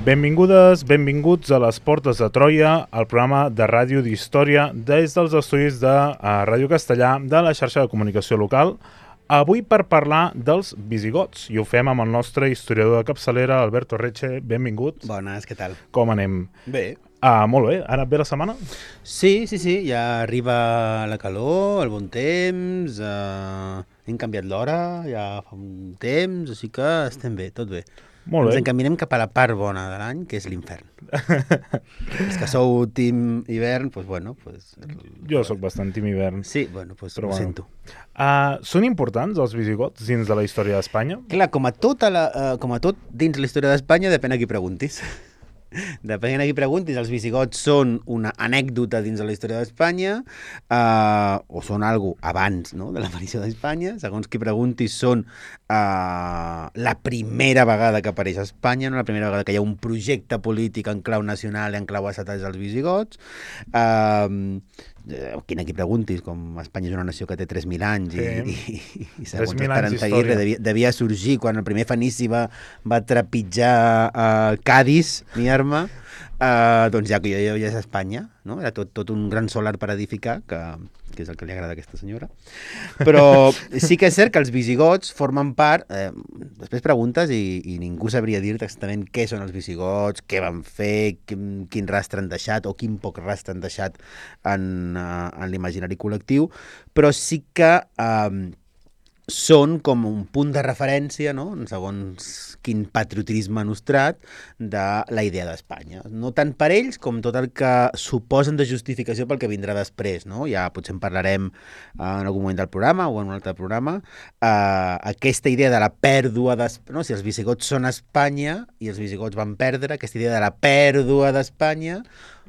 Benvingudes, benvinguts a les Portes de Troia, el programa de ràdio d'història des dels estudis de Ràdio Castellà de la xarxa de comunicació local. Avui per parlar dels visigots, i ho fem amb el nostre historiador de capçalera, Alberto Reche. Benvingut. Bones, què tal? Com anem? Bé. Molt bé. Ha anat bé la setmana? Sí, ja arriba la calor, el bon temps, hem canviat l'hora, ja fa un temps, així que estem bé, tot bé. Molt bé. Ens encaminem cap a la part bona de l'any, que és l'infern. Els que sou team hivern, doncs bueno... Jo sóc bastant team hivern. Sí, bueno, doncs ho sento. Són importants els visigots dins de la història d'Espanya? Clar, com a tot dins la història d'Espanya, depèn a qui preguntis. Depèn a qui preguntis, els visigots són una anècdota dins de la història d'Espanya o són algo abans, no?, de l'aparició d'Espanya. Segons qui preguntis, són la primera vegada que apareix a Espanya, no? La primera vegada que hi ha un projecte polític en clau nacional i en clau estat dels visigots. Quin a qui preguntis, com Espanya és una nació que té 3.000 anys i segons Esperanza Aguirre devia sorgir quan el primer fenici va trepitjar Cádiz, mi arma, doncs ja és Espanya, no? Era tot un gran solar per edificar, que és el que li agrada a aquesta senyora. Però sí que és cert que els visigots formen part... Després preguntes i ningú sabria dir-te exactament què són els visigots, què van fer, quin rastre han deixat o quin poc rastre han deixat en l'imaginari col·lectiu, però sí que són com un punt de referència, no?, segons quin patriotisme nostrat, de la idea d'Espanya. No tant per ells com tot el que suposen de justificació pel que vindrà després, no? Ja potser en parlarem en algun moment del programa o en un altre programa. Aquesta idea de la pèrdua d'Espanya, no? Si els visigots són Espanya i els visigots van perdre, aquesta idea de la pèrdua d'Espanya,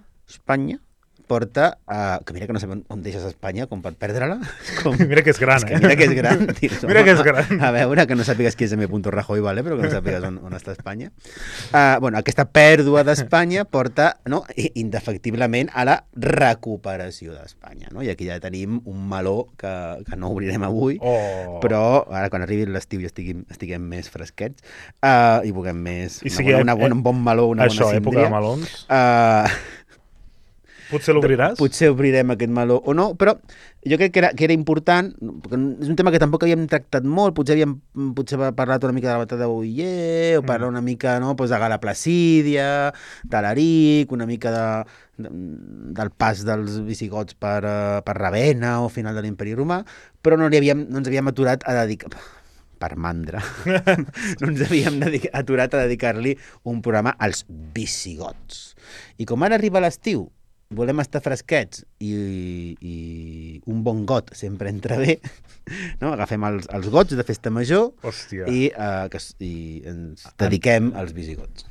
porta que mira que no sé on deixes Espanya com per perdre-la. Mira que és gran, Mira que és gran. Mira que és gran. A veure, que no sàpigues qui és M. Rajoy, vale? Però que no sàpigues on està Espanya. Aquesta pèrdua d'Espanya porta, no, indefectiblement a la recuperació d'Espanya. No? I aquí ja tenim un meló que no obrirem avui, però ara quan arribi l'estiu ja estiguem més fresquets i puguem més... un bon meló, una bona síndria. Això, època de melons. Potser l'obriràs? Potser obrirem aquest meló o no, però jo crec que era important, perquè és un tema que tampoc havíem tractat molt, potser parlat una mica de la batalla de Boiller, o parlar una mica, no, de Gala Placídia, d'Alaric, una mica del pas dels visigots per Ravenna o final de l'Imperi Romà, però no ens havíem aturat a dedicar... per mandra. No ens havíem aturat a dedicar-li un programa als visigots. I com ara arriba l'estiu, volem estar fresquets i un bon got sempre entra bé, no? Agafem els gots de festa major. Hòstia. I ens dediquem als visigots.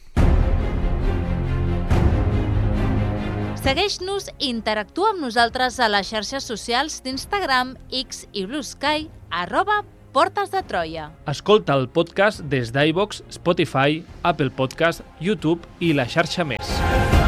Segueix-nos i interactua amb nosaltres a les xarxes socials d'Instagram, X i Blue Sky, @Portes de Troia. Escolta el podcast des d'iVoox, Spotify, Apple Podcast, YouTube i la xarxa més.